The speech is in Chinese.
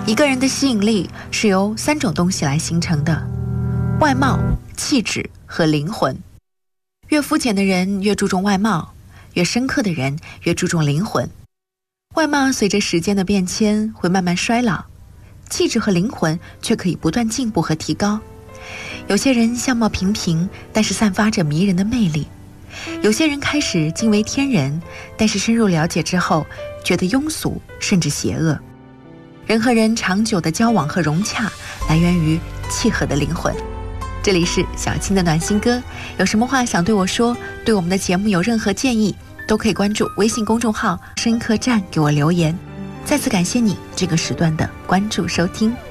一个人的吸引力是由3种东西来形成的：外貌、气质和灵魂。越肤浅的人越注重外貌，越深刻的人越注重灵魂。外貌随着时间的变迁会慢慢衰老，气质和灵魂却可以不断进步和提高。有些人相貌平平，但是散发着迷人的魅力；有些人开始惊为天人，但是深入了解之后觉得庸俗甚至邪恶。人和人长久的交往和融洽来源于契合的灵魂。这里是小青的暖心歌，有什么话想对我说，对我们的节目有任何建议，都可以关注微信公众号声音客栈给我留言。再次感谢你这个时段的关注收听。